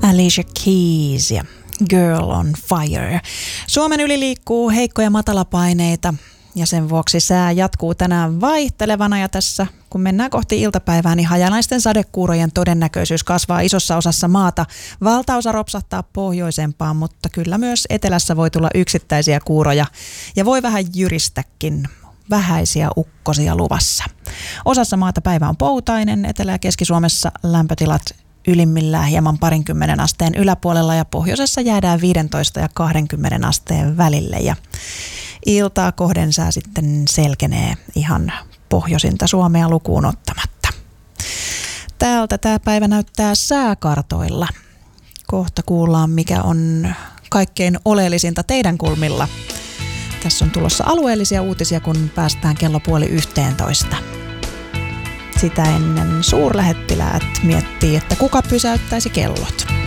Alicia Keys ja Girl on Fire. Suomen yli liikkuu heikkoja matalapaineita ja sen vuoksi sää jatkuu tänään vaihtelevana ja tässä kun mennään kohti iltapäivää, niin hajanaisten sadekuurojen todennäköisyys kasvaa isossa osassa maata. Valtaosa ropsahtaa pohjoisempaan, mutta kyllä myös etelässä voi tulla yksittäisiä kuuroja ja voi vähän jyristäkin. Vähäisiä ukkosia luvassa. Osassa maata päivä on poutainen, Etelä- ja Keski-Suomessa lämpötilat ylimmillään hieman 20 asteen yläpuolella ja pohjoisessa jäädään 15 ja 20 asteen välille ja iltaa kohden sää sitten selkenee ihan pohjoisinta Suomea lukuun ottamatta. Täältä tämä päivä näyttää sääkartoilla. Kohta kuullaan mikä on kaikkein oleellisinta teidän kulmilla. Tässä on tulossa alueellisia uutisia, kun päästään kello 10:30. Sitä ennen suurlähettiläät miettii, että kuka pysäyttäisi kellot.